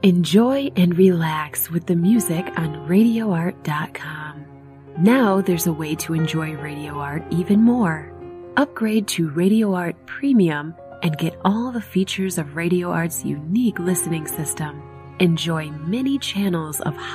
Enjoy and relax with the music on RadioArt.com. Now there's a way to enjoy Radio Art even more. Upgrade to Radio Art Premium and get all the features of Radio Art's unique listening system. Enjoy many channels of